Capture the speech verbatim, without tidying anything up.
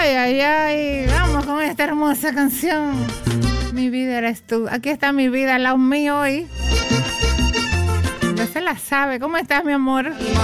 Ay, ay, ay. Vamos con esta hermosa canción. Mi vida eres tú. Aquí está mi vida al lado mío hoy. Ya se la sabe. ¿Cómo estás, mi amor?